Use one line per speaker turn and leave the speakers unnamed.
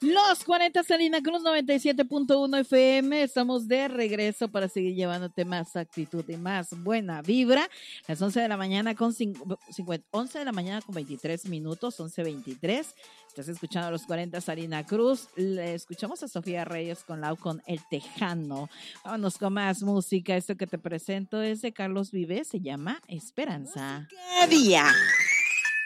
Los 40 Salina Cruz 97.1 FM. Estamos de regreso para seguir llevándote más actitud y más buena vibra. Las 11 de la mañana con 11 de la mañana con 23 minutos, 11:23. Estás escuchando a los 40 Salina Cruz. Le escuchamos a Sofía Reyes con Lau con El Tejano. Vámonos con más música. Esto que te presento es de Carlos Vives, se llama Esperanza.
Música día.